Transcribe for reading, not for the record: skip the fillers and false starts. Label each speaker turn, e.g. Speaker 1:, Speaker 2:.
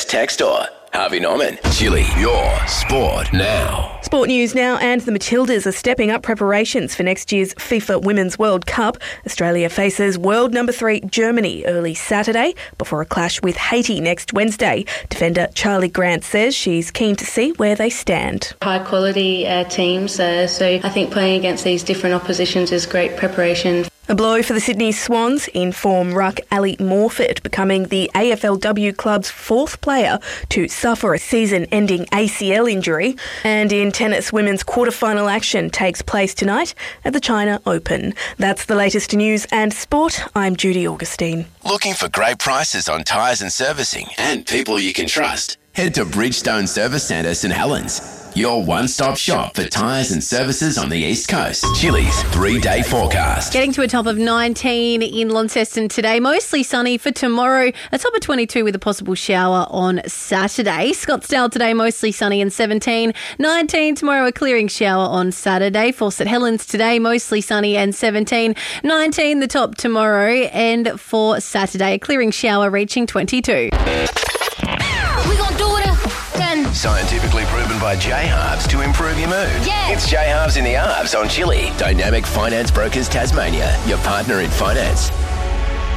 Speaker 1: Just text or Harvey Norman. Chili, your sport now.
Speaker 2: Sport news now, and the Matildas are stepping up preparations for next year's FIFA Women's World Cup. Australia faces world number 3 Germany early Saturday before a clash with Haiti next Wednesday. Defender Charlie Grant says she's keen to see where they stand.
Speaker 3: High quality teams, so I think playing against these different oppositions is great preparation.
Speaker 2: A blow for the Sydney Swans in form ruck Ali Morford, becoming the AFLW club's 4th player to suffer a season-ending ACL injury. And in tennis, women's quarter-final action takes place tonight at the China Open. That's the latest news and sport. I'm Judy Augustine.
Speaker 1: Looking for great prices on tyres and servicing and people you can trust? Head to Bridgestone Service Centre St Helens, your one-stop shop for tyres and services on the East Coast. Chili's 3-day forecast.
Speaker 4: Getting to a top of 19 in Launceston today. Mostly sunny for tomorrow. A top of 22 with a possible shower on Saturday. Scottsdale today, mostly sunny and 17. 19 tomorrow, a clearing shower on Saturday. For St Helens today, mostly sunny and 17. 19 the top tomorrow, and for Saturday, a clearing shower reaching 22.
Speaker 1: Scientifically proven by J-Halves to improve your mood.
Speaker 5: Yeah.
Speaker 1: It's J-Halves in the Halves on Chili. Dynamic Finance Brokers Tasmania, your partner in finance.